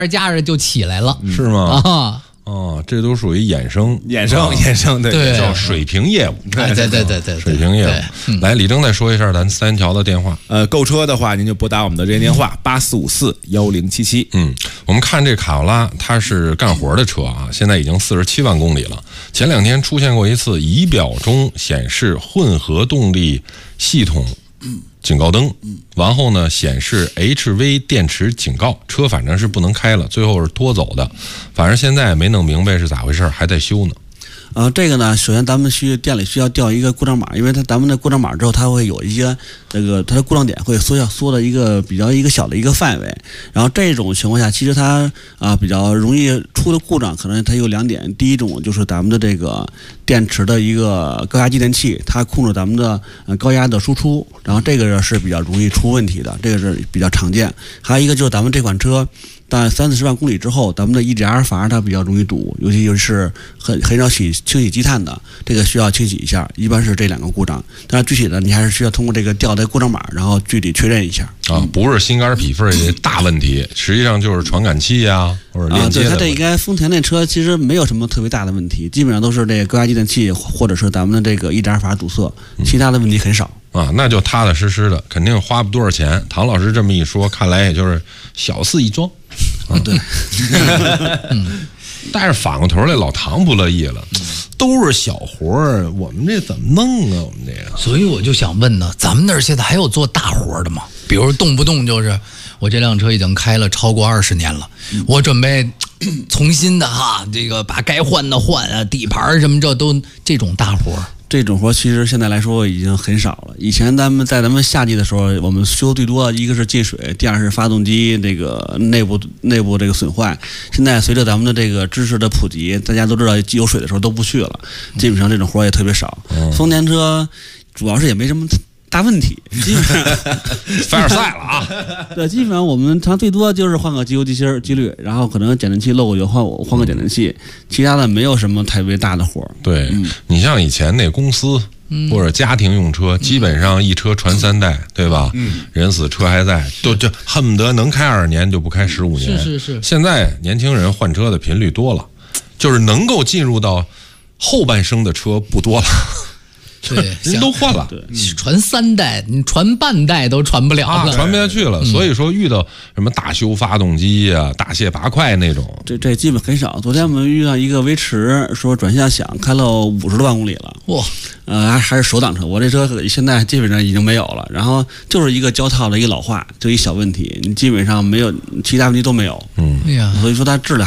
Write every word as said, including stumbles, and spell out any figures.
加着就起来了， 是吗？ 啊。 哦，这都属于衍生， 衍生， 啊、 衍生，对， 对叫水平业务， 对对对对对， 水平业务。 嗯、 来，李征再说一下咱三条的电话。 呃，购车的话，您就拨打我们的热线电话八四五四幺零七七。 嗯，我们看这卡罗拉，它是干活的车啊，现在已经四十七万公里了。前两天出现过一次仪表中显示混合动力系统警告灯，然后呢显示 H V 电池警告，车反正是不能开了，最后是拖走的。反正现在也没弄明白是咋回事，还在修呢。 呃，这个呢，首先咱们需店里需要调一个故障码，因为它咱们的故障码之后，它会有一些这个它的故障点会缩小缩的一个比较一个小的一个范围。然后这种情况下，其实它啊、呃、比较容易出的故障，可能它有两点。第一种就是咱们的这个电池的一个高压继电器，它控制咱们的呃高压的输出，然后这个是比较容易出问题的，这个是比较常见。还有一个就是咱们这款车。但三四十万公里之后，咱们的 E G R 反而它比较容易堵，尤其是很很少洗清洗积碳的，这个需要清洗一下。一般是这两个故障，但是具体的你还是需要通过这个调的故障码，然后具体确认一下。 啊，不是心肝脾肺的大问题，实际上就是传感器呀、啊，或者链接的。 啊，对，它这应该丰田那车其实没有什么特别大的问题，基本上都是这个高压继电器或者是咱们的这个 E G R 阀堵塞，其他的问题很少。 啊，那就踏踏实实的，肯定花不多少钱。唐老师这么一说，看来也就是小事一桩。 啊，对。 嗯，但是反过头来，老唐不乐意了，都是小活儿，我们这怎么弄啊？我们这个， 所以我就想问呢，咱们那儿现在还有做大活的吗？比如动不动就是我这辆车已经开了超过二十年了，嗯、我准备重新的哈，这个把该换的换啊，底盘什么这都这种大活。 这种活其实现在来说已经很少了。以前咱们在咱们夏季的时候，我们修最多一个是进水，第二是发动机这个内部内部这个损坏。现在随着咱们的这个知识的普及，大家都知道有水的时候都不去了，基本上这种活也特别少。嗯、丰田车主要是也没什么大问题，基本上凡尔赛了啊！ 对，基本上我们常最多就是换个机油机芯机滤，然后可能减震器漏个油换换个减震器，其他的没有什么特别大的活。 对、嗯、你像以前那公司或者家庭用车，嗯、基本上一车传三代，对吧？嗯，人死车还在，就就恨不得能开二十年就不开十五年。 是是是。现在年轻人换车的频率多了，就是能够进入到后半生的车不多了。 对， 人都换了， 对，传三代，你传半代都传不了了， 啊、传不下去了。嗯、所以说，遇到什么大修发动机啊、大卸拔块那种， 这这基本很少。昨天我们遇到一个威驰，说转向响，开了五十多万公里了，哇，呃，还还是手挡车。我这车现在基本上已经没有了，然后就是一个胶套的一个老化，就一小问题，你基本上没有其他问题都没有。 嗯， 哎呀， 所以说它质量